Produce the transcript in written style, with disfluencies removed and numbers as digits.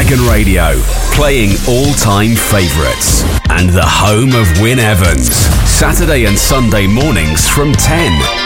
Dragon Radio, playing all-time favourites. And the home of Wyn Evans. Saturday and Sunday mornings from 10.